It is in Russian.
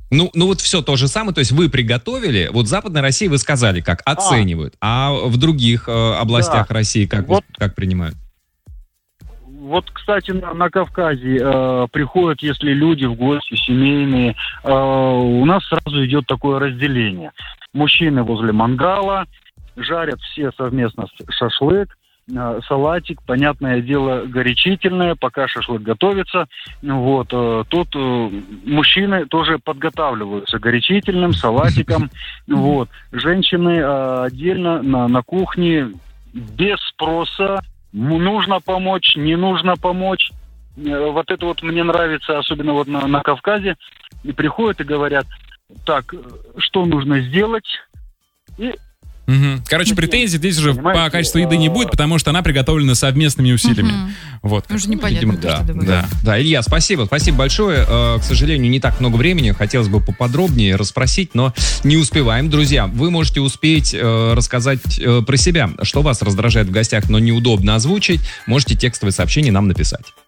Ну вот все то же самое, то есть вы приготовили, вот в Западной России вы сказали, как оценивают, а в других областях России как принимают? Вот, кстати, на Кавказе приходят, если люди в гости семейные, у нас сразу идет такое разделение. Мужчины возле мангала, жарят все совместно шашлык, салатик, понятное дело, горячительное, пока шашлык готовится. Вот, тут мужчины тоже подготавливаются горячительным, салатиком. Вот, женщины отдельно на кухне, без спроса. Нужно помочь, не нужно помочь. Вот это вот мне нравится, особенно вот на Кавказе. И приходят и говорят, так, что нужно сделать? И короче, претензий здесь уже по качеству еды не будет, потому что она приготовлена совместными усилиями. Вот. Уже непонятно, что добавить. Да, Илья, спасибо большое. К сожалению, не так много времени. Хотелось бы поподробнее расспросить, но не успеваем. Друзья, вы можете успеть рассказать про себя, что вас раздражает в гостях, но неудобно озвучить. Можете текстовые сообщения нам написать.